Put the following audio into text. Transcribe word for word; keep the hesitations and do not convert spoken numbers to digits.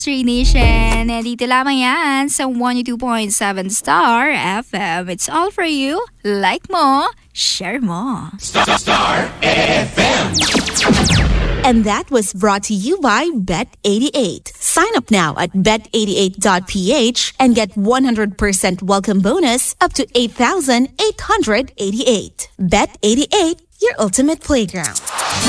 Street Nation. Eh, Dito lamang yan sa one oh two point seven Star F M. It's all for you. Like mo, share mo. Star, Star F M. And that was brought to you by Bet eighty-eight. Sign up now at bet eighty-eight dot p h and get one hundred percent welcome bonus up to eight thousand eight hundred eighty-eight. Bet eighty-eight, your ultimate playground.